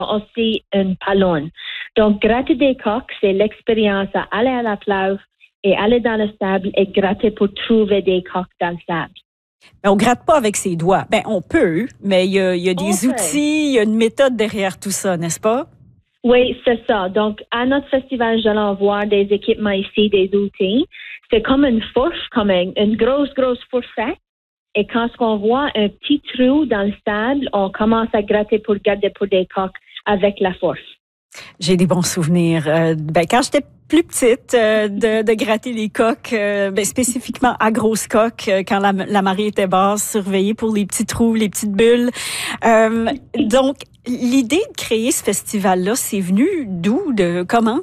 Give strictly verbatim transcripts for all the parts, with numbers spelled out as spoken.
aussi une palonne. Donc, gratter des coques, c'est l'expérience à aller à la plage et aller dans le sable et gratter pour trouver des coques dans le sable. Mais on gratte pas avec ses doigts. Ben, on peut, mais il y a, il y a des On outils, il y a une méthode derrière tout ça, n'est-ce pas? Oui, c'est ça. Donc, à notre festival, j'allais voir des équipements ici, des outils. C'est comme une fourche, comme une, une grosse, grosse fourchette. Et quand on voit un petit trou dans le sable, on commence à gratter pour garder pour des coques avec la fourche. J'ai des bons souvenirs. Euh, ben, quand j'étais plus petite, euh, de, de gratter les coques, euh, ben, spécifiquement à grosses coques, euh, quand la, la marée était basse, surveiller pour les petits trous, les petites bulles. Euh, donc, l'idée de créer ce festival-là, c'est venu d'où, de comment?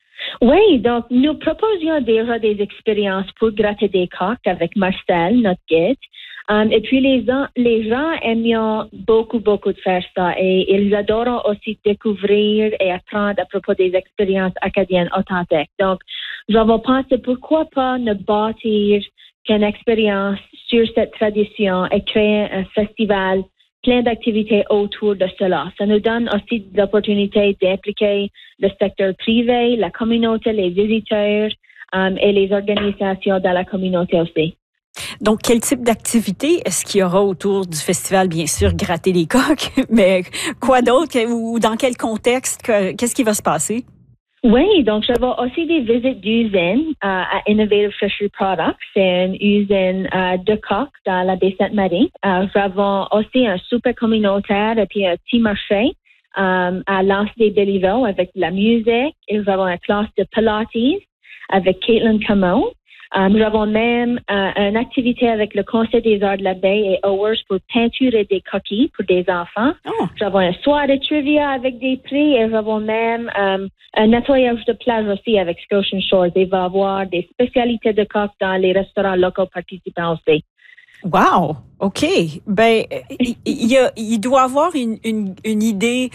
Oui, donc nous proposions déjà des expériences pour gratter des coques avec Marcel, notre guide. Um, et puis les, les gens aiment beaucoup, beaucoup de faire ça et ils adorent aussi découvrir et apprendre à propos des expériences acadiennes authentiques. Donc, nous avons pensé pourquoi pas ne bâtir une expérience sur cette tradition et créer un festival plein d'activités autour de cela. Ça nous donne aussi l'opportunité d'impliquer le secteur privé, la communauté, les visiteurs um, et les organisations dans la communauté aussi. Donc, quel type d'activité est-ce qu'il y aura autour du festival? Bien sûr, gratter les coques, mais quoi d'autre ou dans quel contexte? Qu'est-ce qui va se passer? Oui, donc je vais aussi des visites d'usines euh, à Innovative Fishery Products. C'est une usine euh, de coques dans la baie Sainte-Marie. Euh, nous avons aussi un super communautaire et puis un petit marché euh, à l'Anse des Belleville avec de la musique. Et nous avons une classe de Pilates avec Caitlin Camot. Euh, nous avons même euh, une activité avec le Conseil des arts de la baie et Hours pour peinturer des coquilles pour des enfants. Oh. Nous avons un soir de trivia avec des prix et nous avons même euh, un nettoyage de plage aussi avec Scotian Shores. Il va y avoir des spécialités de coques dans les restaurants locaux participants aussi. Wow, OK. Ben, il, y a, il doit avoir une, une, une idée,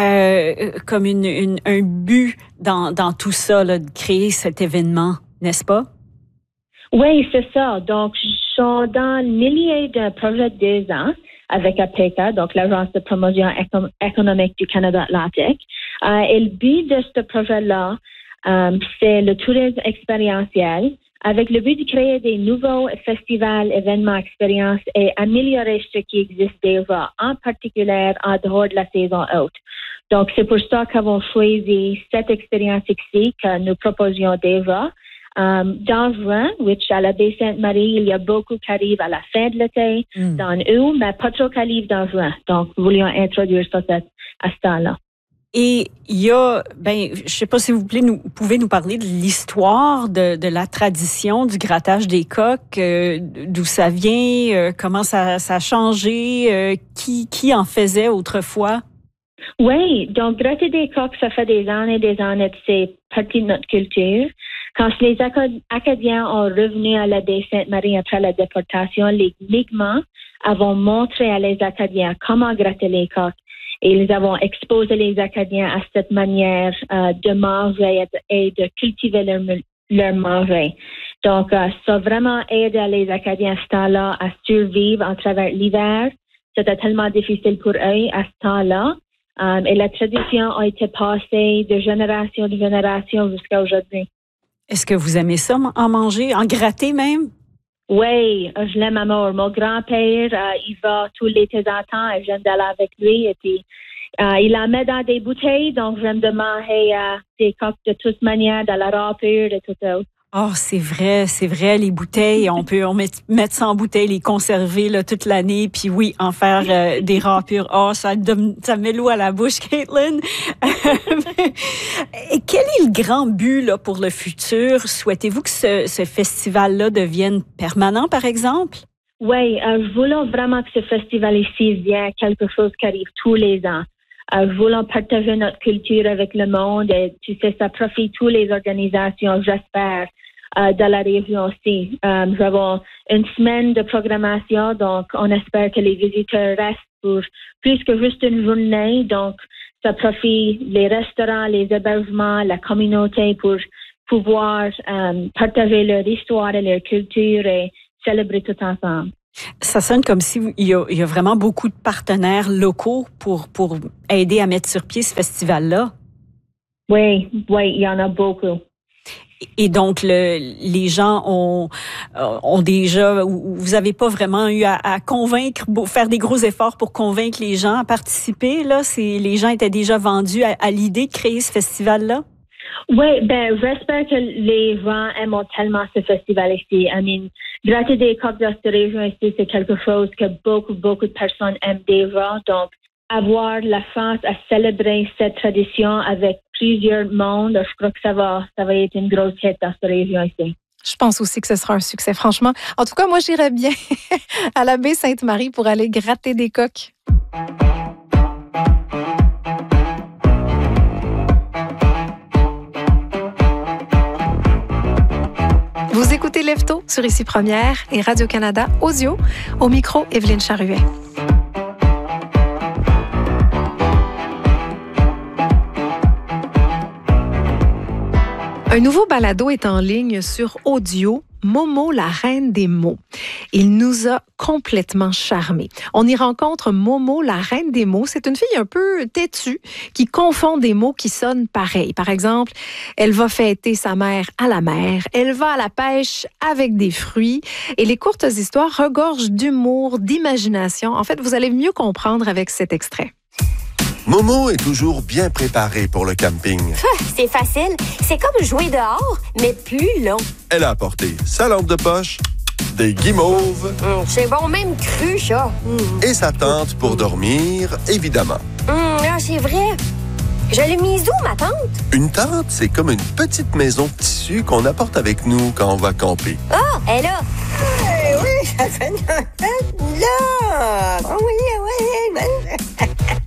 euh, comme une, une, un but dans, dans tout ça, là, de créer cet événement, n'est-ce pas? Oui, c'est ça. Donc, je suis dans le milieu d'un projet de deux ans avec A P E C A, donc l'Agence de promotion éco- économique du Canada Atlantique. Euh, et le but de ce projet-là, euh, c'est le tourisme expérientiel avec le but de créer des nouveaux festivals, événements, expériences et améliorer ce qui existe déjà, en particulier en dehors de la saison haute. Donc, c'est pour ça qu'avons choisi cette expérience ici que nous proposions déjà. Um, dans juin, which à la baie Sainte-Marie, il y a beaucoup qui arrivent à la fin de l'été, mm. dans août, mais pas trop qui arrivent dans juin. Donc, nous voulions introduire ça à ce temps-là. Et il y a, ben, je sais pas si vous pouvez nous, pouvez nous parler de l'histoire de, de la tradition du grattage des coques, euh, d'où ça vient, euh, comment ça, ça a changé, euh, qui, qui en faisait autrefois? Oui, donc gratter des coques, ça fait des années et des années, c'est partie de notre culture. Quand les Acadiens ont revenu à la baie Sainte-Marie après la déportation, les Mi'kmaq avons montré à les Acadiens comment gratter les coques. Et ils avons exposé les Acadiens à cette manière euh, de manger et de cultiver leur, leur manger. Donc, euh, ça a vraiment aidé les Acadiens à ce temps-là à survivre à travers l'hiver. C'était tellement difficile pour eux à ce temps-là. Um, et la tradition a été passée de génération en génération jusqu'à aujourd'hui. Est-ce que vous aimez ça, en manger, en gratter même? Oui, je l'aime à mort. Mon grand-père, euh, il va tous les temps et j'aime d'aller avec lui. Et puis, euh, il la met dans des bouteilles, donc j'aime de manger euh, des coques de toute manière, dans la râpure et tout ça. Oh, c'est vrai, c'est vrai, les bouteilles, on peut on met, mettre ça en bouteille, les conserver là, toute l'année, puis oui, en faire euh, des râpures. Oh, ça, ça met l'eau à la bouche, Caitlin. Et quel est le grand but là, pour le futur? Souhaitez-vous que ce, ce festival-là devienne permanent, par exemple? Oui, euh, je voulais vraiment que ce festival ici vienne quelque chose qui arrive tous les ans. Euh, nous voulons partager notre culture avec le monde et tu sais, ça profite toutes les organisations, j'espère, euh, de la région aussi. Euh, nous avons une semaine de programmation, donc on espère que les visiteurs restent pour plus que juste une journée. Donc, ça profite les restaurants, les hébergements, la communauté pour pouvoir euh, partager leur histoire et leur culture et célébrer tout ensemble. Ça sonne comme s'il y a, il y a vraiment beaucoup de partenaires locaux pour, pour aider à mettre sur pied ce festival-là. Oui, oui, il y en a beaucoup. Et donc, le, les gens ont, ont déjà, vous n'avez pas vraiment eu à, à convaincre, faire des gros efforts pour convaincre les gens à participer, là? C'est, les gens étaient déjà vendus à, à l'idée de créer ce festival-là? Oui, ben, j'espère que les gens aiment tellement ce festival ici. I mean, gratter des coques dans cette région ici, c'est quelque chose que beaucoup, beaucoup de personnes aiment déjà. Donc, avoir la chance à célébrer cette tradition avec plusieurs mondes, je crois que ça va, ça va être une grosse hit dans cette région ici. Je pense aussi que ce sera un succès, franchement. En tout cas, moi, j'irais bien à la baie Sainte-Marie pour aller gratter des coques. Vous écoutez Lève-Tôt sur Ici Première et Radio-Canada Audio. Au micro, Evelyne Charuet. Un nouveau balado est en ligne sur Audio, Momo, la reine des mots. Il nous a complètement charmés. On y rencontre Momo, la reine des mots. C'est une fille un peu têtue qui confond des mots qui sonnent pareil. Par exemple, elle va fêter sa mère à la mer, elle va à la pêche avec des fruits. Et les courtes histoires regorgent d'humour, d'imagination. En fait, vous allez mieux comprendre avec cet extrait. Momo est toujours bien préparée pour le camping. C'est facile. C'est comme jouer dehors, mais plus long. Elle a apporté sa lampe de poche, des guimauves... Mmh, c'est bon, même cru, ça. Mmh. Et sa tente pour dormir, évidemment. Mmh, ah, c'est vrai. Je l'ai mise où, ma tente? Une tente, c'est comme une petite maison de tissu qu'on apporte avec nous quand on va camper. Ah, oh, elle est là. Hey, oui, ça fait une là. Oh, oui, oui, oui.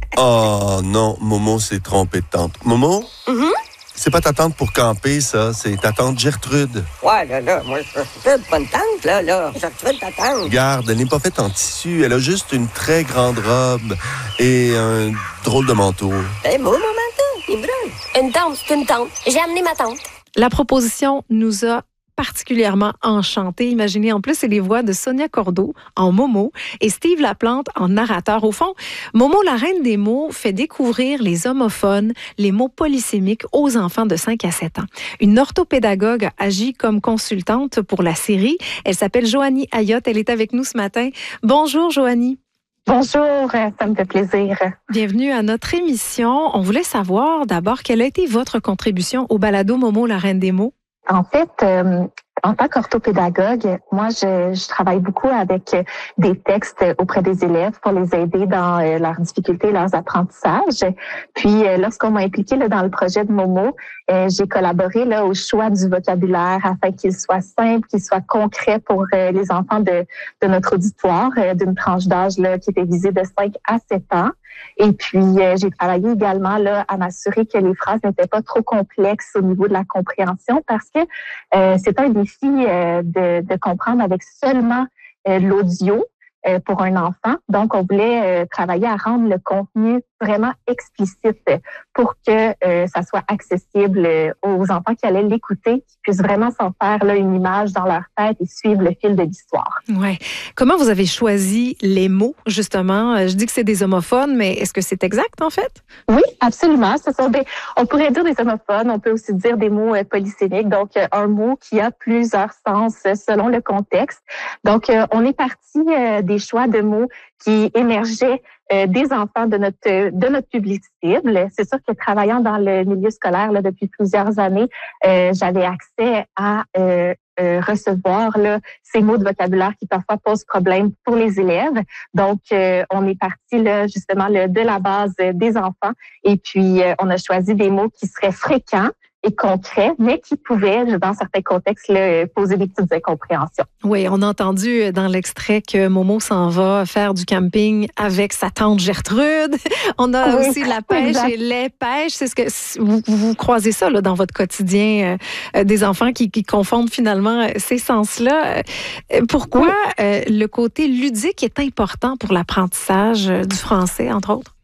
Oh non, Momo s'est trompée de tente. Momo? Mm-hmm. C'est pas ta tante pour camper, ça. C'est ta tante Gertrude. Ouais, là, là, moi, je fais pas une tante, là, là. Gertrude, ta tante. Regarde, elle n'est pas faite en tissu. Elle a juste une très grande robe et un drôle de manteau. C'est beau, mon manteau. Il brûle. Une tante, c'est une tante. J'ai amené ma tante. La proposition nous a particulièrement enchantés. Imaginez, en plus, c'est les voix de Sonia Cordeau en Momo et Steve Laplante en narrateur. Au fond, Momo, la reine des mots, fait découvrir les homophones, les mots polysémiques aux enfants de cinq à sept ans. Une orthopédagogue agit comme consultante pour la série. Elle s'appelle Joanie Ayotte. Elle est avec nous ce matin. Bonjour, Joanie. Bonjour, ça me fait plaisir. Bienvenue à notre émission. On voulait savoir d'abord quelle a été votre contribution au balado Momo, la reine des mots. En fait, euh, en tant qu'orthopédagogue, moi, je, je travaille beaucoup avec des textes auprès des élèves pour les aider dans euh, leurs difficultés, leurs apprentissages. Puis, euh, lorsqu'on m'a impliquée là, dans le projet de Momo, euh, j'ai collaboré là au choix du vocabulaire afin qu'il soit simple, qu'il soit concret pour euh, les enfants de, de notre auditoire, euh, d'une tranche d'âge là qui était visée de cinq à sept ans. Et puis, euh, j'ai travaillé également là à m'assurer que les phrases n'étaient pas trop complexes au niveau de la compréhension parce que euh, c'est un défi euh, de, de comprendre avec seulement euh, l'audio euh, pour un enfant. Donc, on voulait euh, travailler à rendre le contenu vraiment explicite pour que euh, ça soit accessible aux enfants qui allaient l'écouter, qui puissent vraiment s'en faire là, une image dans leur tête et suivre le fil de l'histoire. Ouais. Comment vous avez choisi les mots, justement? Je dis que c'est des homophones, mais est-ce que c'est exact, en fait? Oui, absolument. Ce sont des, on pourrait dire des homophones, on peut aussi dire des mots euh, polysémiques, donc euh, un mot qui a plusieurs sens euh, selon le contexte. Donc, euh, on est parti euh, des choix de mots qui émergeaient euh, des enfants de notre de notre public cible. C'est sûr que travaillant dans le milieu scolaire là, depuis plusieurs années, euh, j'avais accès à euh, euh, recevoir là, ces mots de vocabulaire qui parfois posent problème pour les élèves. Donc, euh, on est parti là, justement là, de la base des enfants et puis euh, on a choisi des mots qui seraient fréquents et concrets, mais qui pouvaient, dans certains contextes, là, poser des petites incompréhensions. Oui, on a entendu dans l'extrait que Momo s'en va faire du camping avec sa tante Gertrude. On a oui, aussi la pêche exact. Et les pêches. C'est ce que vous, vous croisez ça là, dans votre quotidien, euh, des enfants qui, qui confondent finalement ces sens-là. Pourquoi oui. euh, le côté ludique est important pour l'apprentissage du français, entre autres?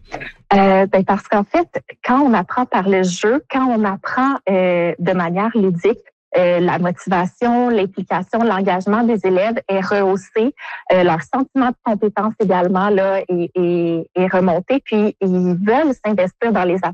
Euh, ben parce qu'en fait, quand on apprend par le jeu, quand on apprend euh, de manière ludique, euh, la motivation, l'implication, l'engagement des élèves est rehaussé. Euh, leur sentiment de compétence également là est, est, est remonté. Puis ils veulent s'investir dans les